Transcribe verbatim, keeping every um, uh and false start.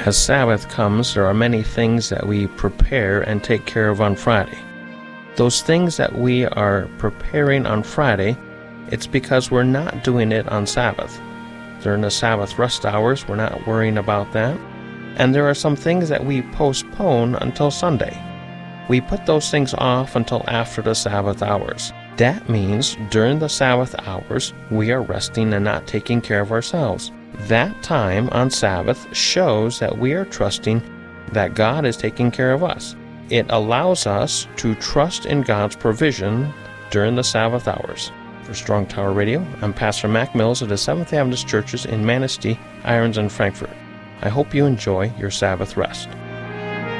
As Sabbath comes, there are many things that we prepare and take care of on Friday. Those things that we are preparing on Friday, it's because we're not doing it on Sabbath. During the Sabbath rest hours, we're not worrying about that. And there are some things that we postpone until Sunday. We put those things off until after the Sabbath hours. That means during the Sabbath hours, we are resting and not taking care of ourselves. That time on Sabbath shows that we are trusting that God is taking care of us. It allows us to trust in God's provision during the Sabbath hours. For Strong Tower Radio, I'm Pastor Mac Mills of the Seventh Adventist Churches in Manistee, Irons, and Frankfort. I hope you enjoy your Sabbath rest.